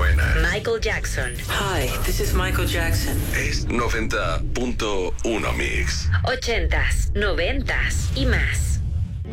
buena. Michael Jackson. Hi, this is Michael Jackson. Es 90.1 Mix. 80s, 90s y más.